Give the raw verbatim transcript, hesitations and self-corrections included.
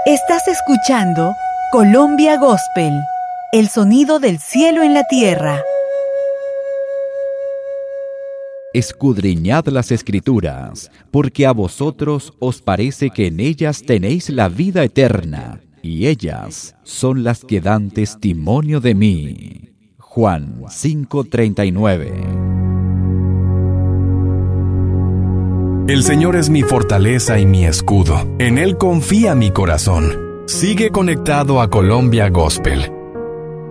Estás escuchando Colombia Gospel, el sonido del cielo en la tierra. Escudriñad las Escrituras, porque a vosotros os parece que en ellas tenéis la vida eterna, y ellas son las que dan testimonio de mí. Juan cinco treinta y nueve. El Señor es mi fortaleza y mi escudo. En Él confía mi corazón. Sigue conectado a Colombia Gospel.